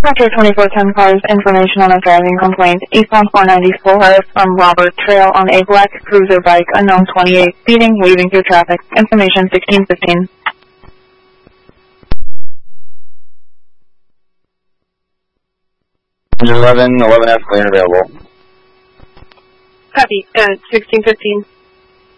Dispatcher 2410 cars information on a driving complaint. Eastbound 494 from Robert Trail on a black cruiser bike, unknown 28, speeding, weaving through traffic. Information 1615. 11F clear and available. Copy. 1615.